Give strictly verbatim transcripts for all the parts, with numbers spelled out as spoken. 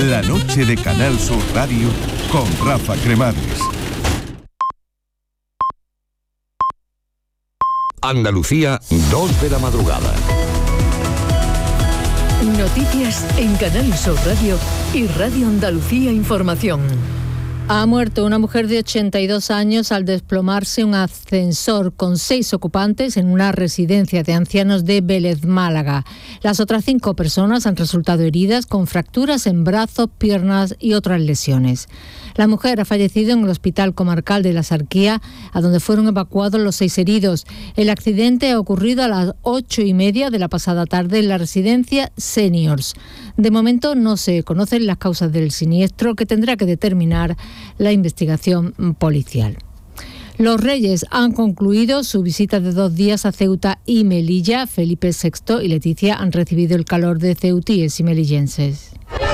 La noche de Canal Sur Radio con Rafa Cremades. Andalucía, dos de la madrugada. Noticias en Canal Sur Radio y Radio Andalucía Información. Ha muerto una mujer de ochenta y dos años al desplomarse un ascensor con seis ocupantes en una residencia de ancianos de Vélez, Málaga. Las otras cinco personas han resultado heridas con fracturas en brazos, piernas y otras lesiones. La mujer ha fallecido en el Hospital Comarcal de la Sarquía, a donde fueron evacuados los seis heridos. El accidente ha ocurrido a las ocho y media de la pasada tarde en la residencia Seniors. De momento no se conocen las causas del siniestro, que tendrá que determinar la investigación policial. Los Reyes han concluido su visita de dos días a Ceuta y Melilla. Felipe sexto y Leticia han recibido el calor de ceutíes y melillenses.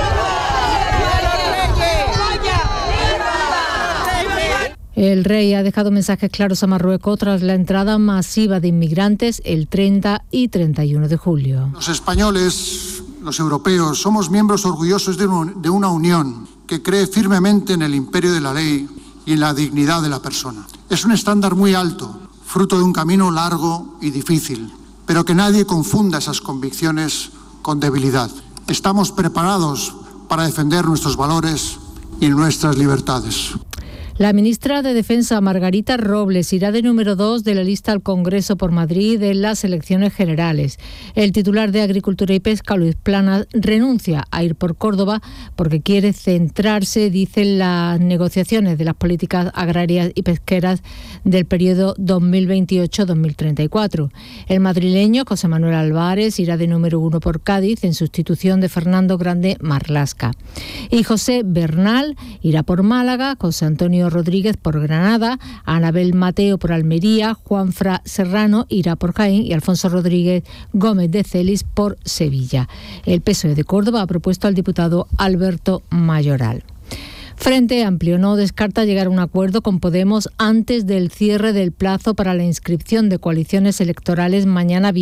El rey ha dejado mensajes claros a Marruecos tras la entrada masiva de inmigrantes el treinta y treinta y uno de julio. Los españoles, los europeos, somos miembros orgullosos de una unión que cree firmemente en el imperio de la ley y en la dignidad de la persona. Es un estándar muy alto, fruto de un camino largo y difícil, pero que nadie confunda esas convicciones con debilidad. Estamos preparados para defender nuestros valores y nuestras libertades. La ministra de Defensa, Margarita Robles, irá de número dos de la lista al Congreso por Madrid en las elecciones generales. El titular de Agricultura y Pesca, Luis Planas, renuncia a ir por Córdoba porque quiere centrarse, dice, en las negociaciones de las políticas agrarias y pesqueras del periodo dos mil veintiocho a dos mil treinta y cuatro. El madrileño, José Manuel Álvarez, irá de número uno por Cádiz en sustitución de Fernando Grande Marlasca. Y José Bernal irá por Málaga, José Antonio Rodríguez por Granada, Anabel Mateo por Almería, Juanfra Serrano irá por Jaén y Alfonso Rodríguez Gómez de Celis por Sevilla. El P S O E de Córdoba ha propuesto al diputado Alberto Mayoral. Frente Amplio no descarta llegar a un acuerdo con Podemos antes del cierre del plazo para la inscripción de coaliciones electorales mañana viernes.